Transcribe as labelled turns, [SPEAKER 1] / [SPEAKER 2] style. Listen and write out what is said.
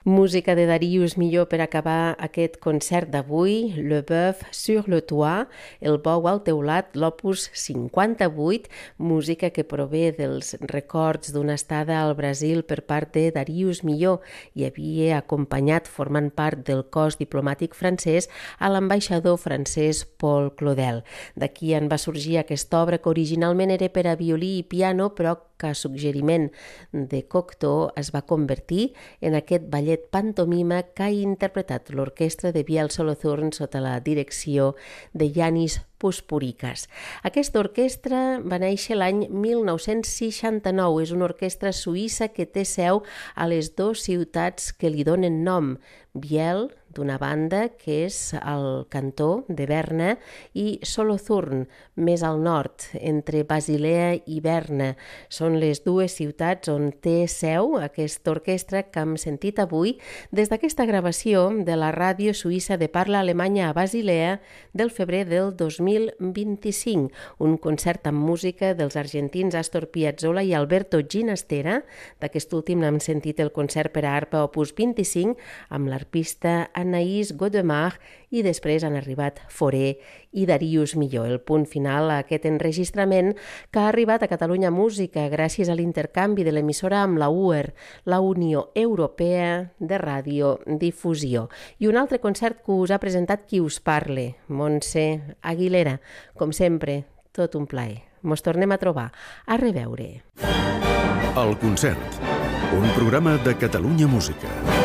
[SPEAKER 1] Música de Darius Milhaud per acabar aquest concert d'avui, Le Bœuf sur le Toit, el bou al teulat, l'opus 58, música que prové dels records d'una estada al Brasil per part de Darius Milhaud i havia acompanyat, formant part del cos diplomàtic francès, a l'ambaixador francès Paul Claudel. D'aquí en va sorgir aquesta obra que originalment era per a violí i piano, però que a suggeriment de Cocteau es va convertir en aquest ballet pantomima que ha interpretat l'orquestra de Biel Solothurn sota la direcció de Yanis Puspurikas. Aquesta orquestra va néixer l'any 1969. És una orquestra suïssa que té seu a les dues ciutats que li donen nom, Biel, d'una banda, que és al cantó de Berna, i Solothurn, més al nord, entre Basilea i Berna. Són les dues ciutats on té seu aquesta orquestra que hem sentit avui des d'aquesta gravació de la ràdio suïssa de parla alemanya a Basilea del febrer del 2025. Un concert amb música dels argentins Astor Piazzolla i Alberto Ginastera. D'aquest últim n'hem sentit el concert per a arpa opus 25 amb l'arpista Anaïs Godemar i després han arribat Fauré i Darius Milhaud. El punt final a aquest enregistrament que ha arribat a Catalunya Música gràcies a l'intercanvi de l'emissora amb la UER, la Unió Europea de Radiodifusió. I un altre concert que us ha presentat qui us parle, Montse Aguilera. Com sempre, tot un plaer. Mos tornem a trobar. A reveure.
[SPEAKER 2] El concert, un programa de Catalunya Música.